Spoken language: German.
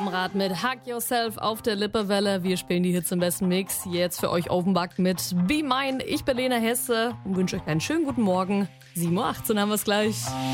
Amrad mit Hug Yourself auf der Lippewelle. Wir spielen die Hits im besten Mix. Jetzt für euch Offenbach mit Be Mine. Ich bin Lena Hesse und wünsche euch einen schönen guten Morgen. 7:18 Uhr haben wir es gleich.